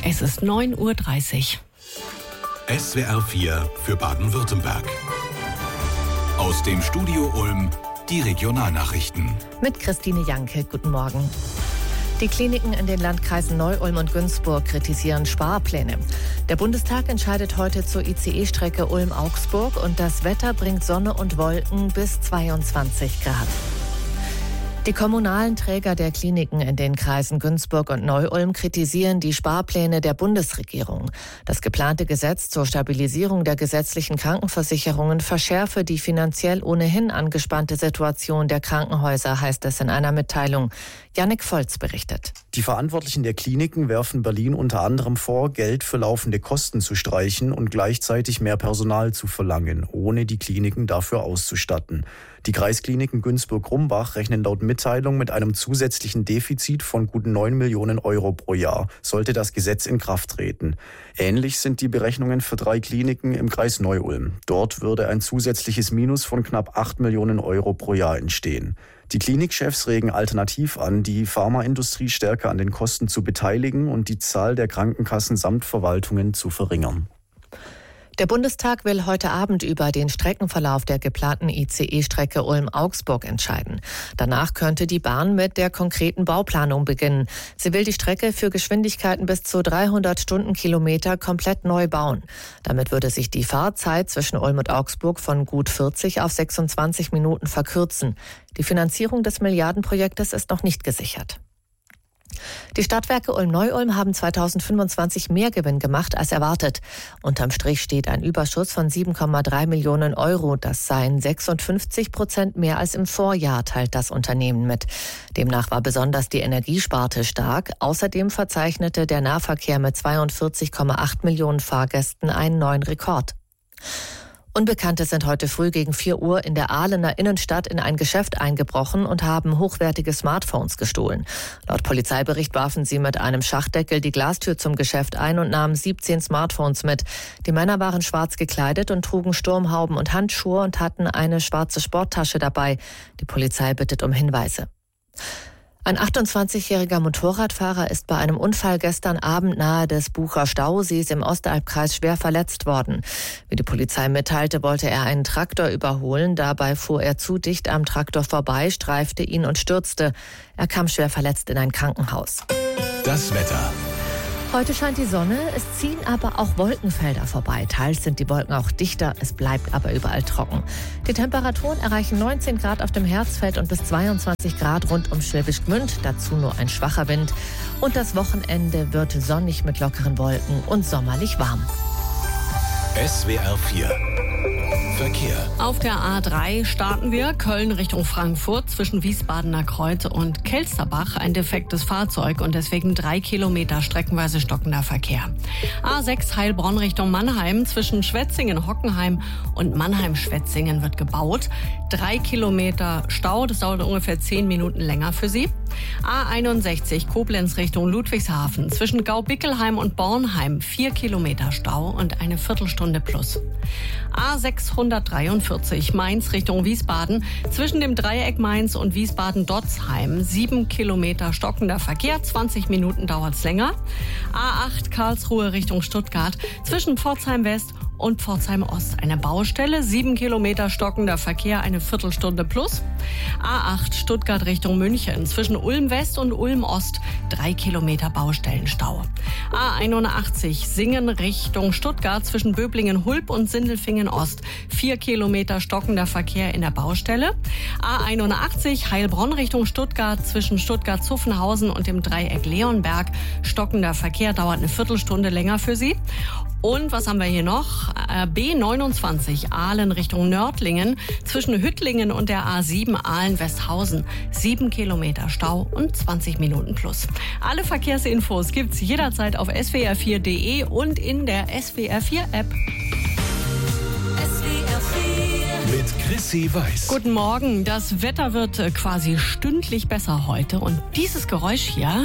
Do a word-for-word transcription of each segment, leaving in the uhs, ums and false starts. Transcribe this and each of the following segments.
Es ist neun Uhr dreißig. S W R vier für Baden-Württemberg. Aus dem Studio Ulm die Regionalnachrichten. Mit Christine Janke, guten Morgen. Die Kliniken in den Landkreisen Neu-Ulm und Günzburg kritisieren Sparpläne. Der Bundestag entscheidet heute zur I C E-Strecke Ulm-Augsburg und das Wetter bringt Sonne und Wolken bis zweiundzwanzig Grad. Die kommunalen Träger der Kliniken in den Kreisen Günzburg und Neu-Ulm kritisieren die Sparpläne der Bundesregierung. Das geplante Gesetz zur Stabilisierung der gesetzlichen Krankenversicherungen verschärfe die finanziell ohnehin angespannte Situation der Krankenhäuser, heißt es in einer Mitteilung. Jannik Volz berichtet. Die Verantwortlichen der Kliniken werfen Berlin unter anderem vor, Geld für laufende Kosten zu streichen und gleichzeitig mehr Personal zu verlangen, ohne die Kliniken dafür auszustatten. Die Kreiskliniken Günzburg-Rumbach rechnen laut Mitteilung mit einem zusätzlichen Defizit von gut neun Millionen Euro pro Jahr, sollte das Gesetz in Kraft treten. Ähnlich sind die Berechnungen für drei Kliniken im Kreis Neu-Ulm. Dort würde ein zusätzliches Minus von knapp acht Millionen Euro pro Jahr entstehen. Die Klinikchefs regen alternativ an, die Pharmaindustrie stärker an den Kosten zu beteiligen und die Zahl der Krankenkassen samt Verwaltungen zu verringern. Der Bundestag will heute Abend über den Streckenverlauf der geplanten I C E-Strecke Ulm-Augsburg entscheiden. Danach könnte die Bahn mit der konkreten Bauplanung beginnen. Sie will die Strecke für Geschwindigkeiten bis zu dreihundert Stundenkilometer komplett neu bauen. Damit würde sich die Fahrzeit zwischen Ulm und Augsburg von gut vierzig auf sechsundzwanzig Minuten verkürzen. Die Finanzierung des Milliardenprojektes ist noch nicht gesichert. Die Stadtwerke Ulm-Neu-Ulm haben zweitausendfünfundzwanzig mehr Gewinn gemacht als erwartet. Unterm Strich steht ein Überschuss von sieben Komma drei Millionen Euro. Das seien sechsundfünfzig Prozent mehr als im Vorjahr, teilt das Unternehmen mit. Demnach war besonders die Energiesparte stark. Außerdem verzeichnete der Nahverkehr mit zweiundvierzig Komma acht Millionen Fahrgästen einen neuen Rekord. Unbekannte sind heute früh gegen vier Uhr in der Ahlener Innenstadt in ein Geschäft eingebrochen und haben hochwertige Smartphones gestohlen. Laut Polizeibericht warfen sie mit einem Schachdeckel die Glastür zum Geschäft ein und nahmen siebzehn Smartphones mit. Die Männer waren schwarz gekleidet und trugen Sturmhauben und Handschuhe und hatten eine schwarze Sporttasche dabei. Die Polizei bittet um Hinweise. Ein achtundzwanzigjähriger Motorradfahrer ist bei einem Unfall gestern Abend nahe des Bucher Stausees im Ostalbkreis schwer verletzt worden. Wie die Polizei mitteilte, wollte er einen Traktor überholen. Dabei fuhr er zu dicht am Traktor vorbei, streifte ihn und stürzte. Er kam schwer verletzt in ein Krankenhaus. Das Wetter. Heute scheint die Sonne, es ziehen aber auch Wolkenfelder vorbei. Teils sind die Wolken auch dichter, es bleibt aber überall trocken. Die Temperaturen erreichen neunzehn Grad auf dem Herzfeld und bis zweiundzwanzig Grad rund um Schwäbisch Gmünd. Dazu nur ein schwacher Wind. Und das Wochenende wird sonnig mit lockeren Wolken und sommerlich warm. S W R vier Verkehr. Auf der A drei starten wir Köln Richtung Frankfurt zwischen Wiesbadener Kreuz und Kelsterbach. Ein defektes Fahrzeug und deswegen drei Kilometer streckenweise stockender Verkehr. A sechs Heilbronn Richtung Mannheim zwischen Schwetzingen-Hockenheim und Mannheim-Schwetzingen wird gebaut. Drei Kilometer Stau, das dauert ungefähr zehn Minuten länger für Sie. A einundsechzig Koblenz Richtung Ludwigshafen zwischen Gaubickelheim und Bornheim vier Kilometer Stau und eine Viertelstunde plus. A sechshundertdreiundvierzig Mainz Richtung Wiesbaden zwischen dem Dreieck Mainz und Wiesbaden-Dotzheim sieben Kilometer stockender Verkehr, zwanzig Minuten dauert's länger. A acht Karlsruhe Richtung Stuttgart zwischen Pforzheim West und Pforzheim Ost eine Baustelle, sieben Kilometer stockender Verkehr, eine Viertelstunde plus. A acht Stuttgart Richtung München zwischen Ulm West und Ulm Ost drei Kilometer Baustellenstau. A einundachtzig Singen Richtung Stuttgart zwischen Böblingen-Hulb und Sindelfingen Ost vier Kilometer stockender Verkehr in der Baustelle. A einundachtzig Heilbronn Richtung Stuttgart zwischen Stuttgart-Zuffenhausen und dem Dreieck Leonberg stockender Verkehr, dauert eine Viertelstunde länger für Sie. Und was haben wir hier noch? B neunundzwanzig Aalen Richtung Nördlingen zwischen Hüttlingen und der A sieben Aalen-Westhausen. sieben Kilometer Stau und zwanzig Minuten plus. Alle Verkehrsinfos gibt's jederzeit auf S W R vier Punkt de und in der S W R vier App. S W R vier mit Chrissy Weiß. Guten Morgen. Das Wetter wird quasi stündlich besser heute. Und dieses Geräusch hier...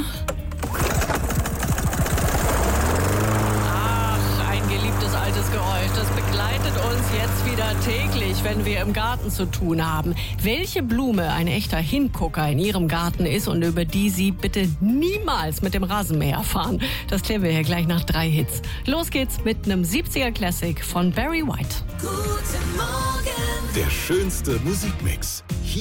altes Geräusch. Das begleitet uns jetzt wieder täglich. natürlich, wenn wir im Garten zu tun haben. Welche Blume ein echter Hingucker in Ihrem Garten ist und über die Sie bitte niemals mit dem Rasenmäher fahren, das klären wir hier gleich nach drei Hits. Los geht's mit einem siebziger Classic von Barry White. Guten Morgen. Der schönste Musikmix.